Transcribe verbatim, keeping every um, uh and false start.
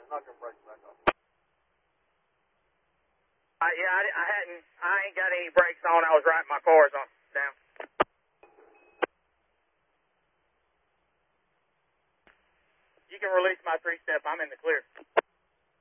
knock your brakes back off. Uh, yeah, I, I hadn't, I ain't got any brakes on. I was riding my cars on down. You can release my three-step. I'm in the clear.